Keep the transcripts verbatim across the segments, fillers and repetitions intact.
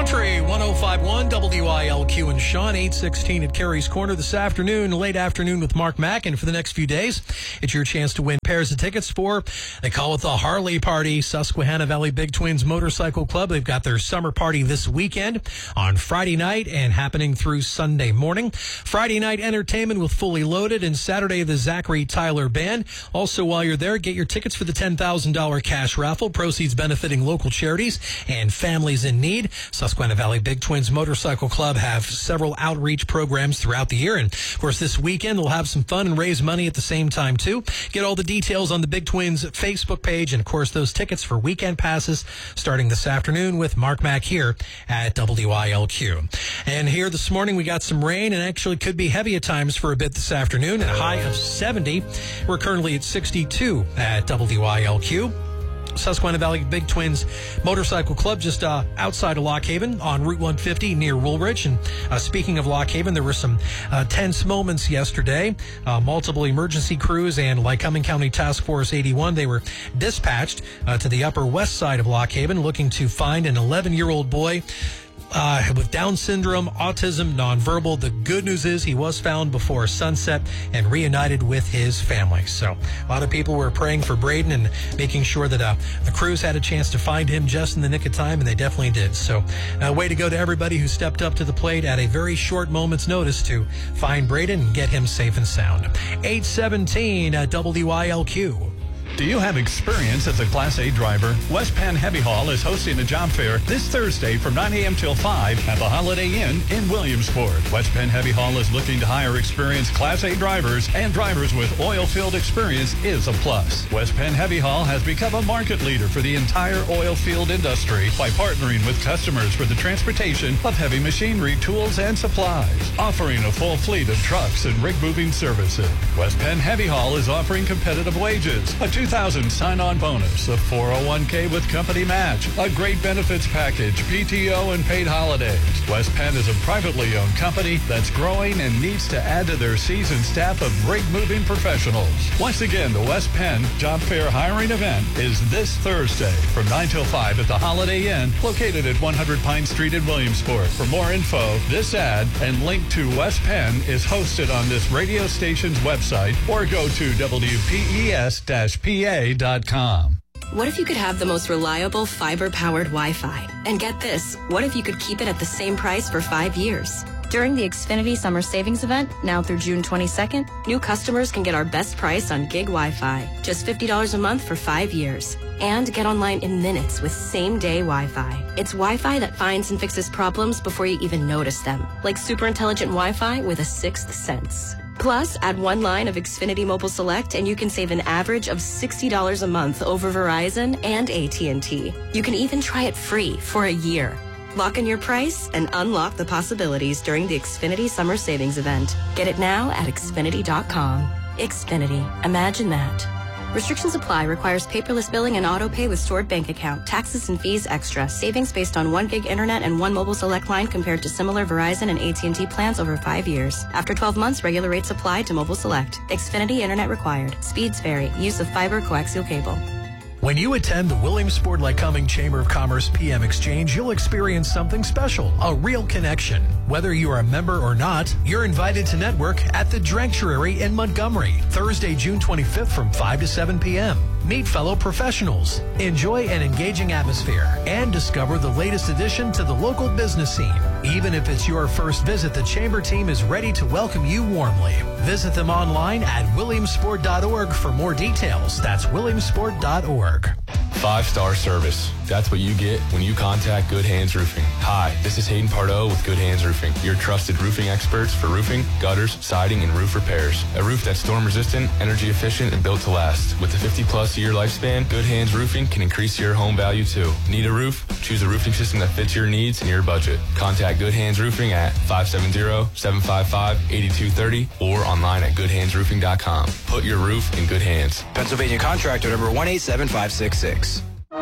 Country one oh five point one W I L Q and Sean, eight sixteen at Carey's Corner this afternoon, late afternoon with Mark Mack. And for the next few days, it's your chance to win pairs of tickets for, they call it the Harley Party, Susquehanna Valley Big Twins Motorcycle Club. They've got their summer party this weekend on Friday night and happening through Sunday morning. Friday night entertainment with Fully Loaded, and Saturday the Zachary Tyler Band. Also, while you're there, get your tickets for the ten thousand dollars cash raffle, proceeds benefiting local charities and families in need. Susquehanna Valley Big Twins Motorcycle Club have several outreach programs throughout the year, and of course this weekend they'll have some fun and raise money at the same time too. Get all the details on the Big Twins Facebook page, and of course those tickets for weekend passes starting this afternoon with Mark Mack here at W I L Q. And here this morning we got some rain, and actually could be heavy at times for a bit this afternoon, and a high of seventy. We're currently at sixty-two at W I L Q. Susquehanna Valley Big Twins Motorcycle Club just uh, outside of Lock Haven on Route one fifty near Woolridge. And uh, speaking of Lock Haven, there were some uh, tense moments yesterday. Uh, multiple emergency crews and Lycoming County Task Force eighty-one, they were dispatched uh, to the upper west side of Lock Haven looking to find an eleven-year-old boy Uh, with Down syndrome, autism, nonverbal. The good news is he was found before sunset and reunited with his family. So a lot of people were praying for Braden and making sure that uh, the crews had a chance to find him just in the nick of time, and they definitely did. So uh, way to go to everybody who stepped up to the plate at a very short moment's notice to find Braden and get him safe and sound. eight seventeen at W I L Q. Do you have experience as a Class A driver? West Penn Heavy Haul is hosting a job fair this Thursday from nine a.m. till five at the Holiday Inn in Williamsport. West Penn Heavy Haul is looking to hire experienced Class A drivers, and drivers with oil field experience is a plus. West Penn Heavy Haul has become a market leader for the entire oil field industry by partnering with customers for the transportation of heavy machinery, tools, and supplies, offering a full fleet of trucks and rig moving services. West Penn Heavy Haul is offering competitive wages, a two thousand sign-on bonus, a four oh one k with company match, a great benefits package, P T O, and paid holidays. West Penn is a privately owned company that's growing and needs to add to their seasoned staff of rig-moving professionals. Once again, the West Penn Job Fair hiring event is this Thursday from nine till five at the Holiday Inn, located at one hundred Pine Street in Williamsport. For more info, this ad and link to West Penn is hosted on this radio station's website, or go to W P E S P A dot com. What if you could have the most reliable fiber-powered Wi-Fi? And get this, what if you could keep it at the same price for five years? During the Xfinity Summer Savings Event, now through June twenty-second, new customers can get our best price on gig Wi-Fi, just fifty dollars a month for five years. And get online in minutes with same-day Wi-Fi. It's Wi-Fi that finds and fixes problems before you even notice them, like super intelligent Wi-Fi with a sixth sense. Plus, add one line of Xfinity Mobile Select and you can save an average of sixty dollars a month over Verizon and A T and T. You can even try it free for a year. Lock in your price and unlock the possibilities during the Xfinity Summer Savings Event. Get it now at Xfinity dot com. Xfinity. Imagine that. Restrictions apply. Requires paperless billing and auto pay with stored bank account. Taxes and fees extra. Savings based on one gig internet and one mobile select line compared to similar Verizon and A T and T plans over five years. After twelve months, regular rates apply to mobile select. Xfinity internet required. Speeds vary. Use of fiber coaxial cable. When you attend the Williamsport Lycoming Chamber of Commerce P M Exchange, you'll experience something special, a real connection. Whether you are a member or not, you're invited to network at the Drectuary in Montgomery, Thursday, June twenty-fifth from five to seven p.m. Meet fellow professionals, enjoy an engaging atmosphere, and discover the latest addition to the local business scene. Even if it's your first visit, the Chamber team is ready to welcome you warmly. Visit them online at williamsport dot org for more details. That's williamsport dot org. Five-star service. That's what you get when you contact Good Hands Roofing. Hi, this is Hayden Pardo with Good Hands Roofing, your trusted roofing experts for roofing, gutters, siding, and roof repairs. A roof that's storm-resistant, energy-efficient, and built to last. With a fifty-plus year lifespan, Good Hands Roofing can increase your home value too. Need a roof? Choose a roofing system that fits your needs and your budget. Contact Good Hands Roofing at five seven zero, seven five five, eight two three zero or online at good hands roofing dot com. Put your roof in good hands. Pennsylvania contractor number one eight seven five six six.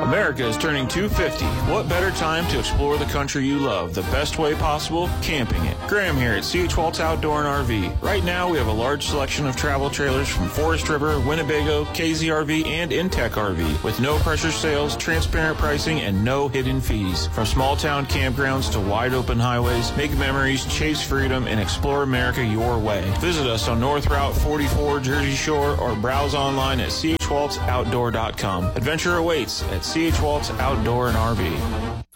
America is turning two fifty. What better time to explore the country you love? The best way possible? Camping it. Graham here at C H Waltz Outdoor and R V. Right now, we have a large selection of travel trailers from Forest River, Winnebago, K Z R V, and Intech R V with no pressure sales, transparent pricing, and no hidden fees. From small town campgrounds to wide open highways, make memories, chase freedom, and explore America your way. Visit us on North Route forty-four, Jersey Shore, or browse online at c h waltz outdoor dot com. Adventure awaits at C H Waltz Outdoor and R V.